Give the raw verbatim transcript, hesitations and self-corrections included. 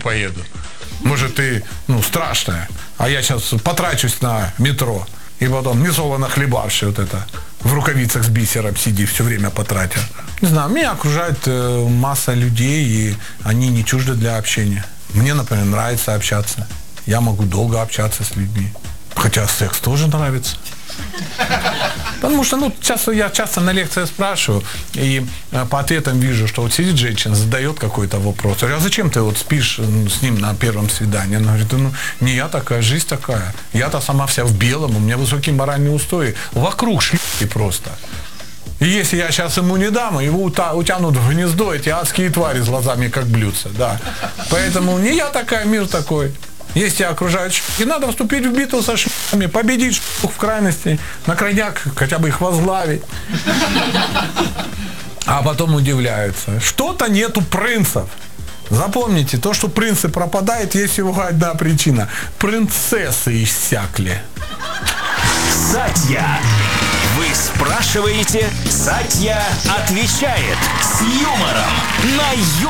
поеду. Может, ты, ну, страшная. А я сейчас потрачусь на метро. И потом несолоно хлебавший вот это. В рукавицах с бисером сиди, все время потратил. Не знаю, меня окружает э, масса людей, и они не чужды для общения. Мне, например, нравится общаться. Я могу долго общаться с людьми. Хотя секс тоже нравится. Потому что, ну, часто, я часто на лекциях спрашиваю, и э, по ответам вижу, что вот сидит женщина, задает какой-то вопрос. Я говорю, а зачем ты вот спишь с ним на первом свидании? Она говорит, ну, не я такая, жизнь такая. Я-то сама вся в белом, у меня высокие моральные устои. Вокруг шлюхи просто. И если я сейчас ему не дам, его ута- утянут в гнездо эти адские твари с глазами, как блюдца. Да. Поэтому не я такая, мир такой. Если тебя окружают шлюхи, надо вступить в битву со шлюхами, победить шлюх в крайности, на крайняк хотя бы их возглавить. А потом удивляются. Что-то нету принцев. Запомните, то, что принцы пропадают, есть всего одна причина. Принцессы иссякли. Сатья. Вы спрашиваете, Сатья отвечает с юмором на ю.